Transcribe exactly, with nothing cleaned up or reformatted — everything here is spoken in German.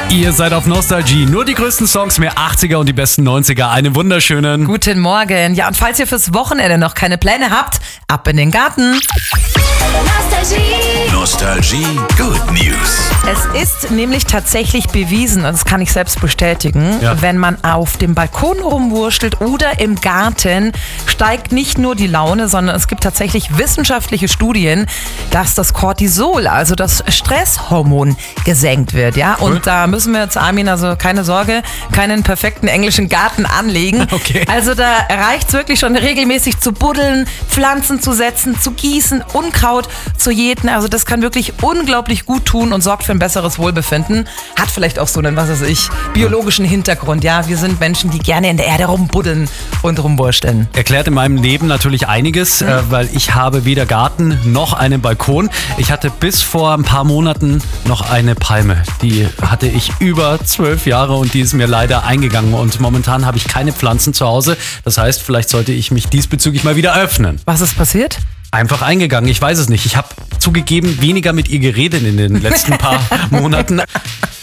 Ihr seid auf Nostalgie. Nur die größten Songs, mehr achtziger und die besten neunziger. Einen wunderschönen Guten Morgen. Ja, und falls ihr fürs Wochenende noch keine Pläne habt, ab in den Garten. Nostalgie. Nostalgie Good News. Es ist nämlich tatsächlich bewiesen, und das kann ich selbst bestätigen, Ja. wenn man auf dem Balkon rumwurschtelt oder im Garten, steigt nicht nur die Laune, sondern es gibt tatsächlich wissenschaftliche Studien, dass das Cortisol, also das Stresshormon, gesenkt wird. Ja? Und Cool. da müssen wir jetzt, Armin, also keine Sorge, keinen perfekten englischen Garten anlegen. Okay. Also da reicht es wirklich schon regelmäßig zu buddeln, Pflanzen zu setzen, zu gießen, Unkraut zu jäten. Also das kann wirklich unglaublich gut tun und sorgt für ein besseres Wohlbefinden. Hat vielleicht auch so einen, was weiß ich, biologischen Hintergrund. Ja, wir sind Menschen, die gerne in der Erde rumbuddeln und rumwursteln. Erklärt in meinem Leben natürlich einiges, äh, weil ich habe weder Garten noch einen Balkon. Ich hatte bis vor ein paar Monaten noch eine Palme. Die hatte ich über zwölf Jahre und die ist mir leider eingegangen. Und momentan habe ich keine Pflanzen zu Hause. Das heißt, vielleicht sollte ich mich diesbezüglich mal wieder öffnen. Was ist passiert? Einfach eingegangen, ich weiß es nicht. Ich habe zugegeben weniger mit ihr geredet in den letzten paar Monaten.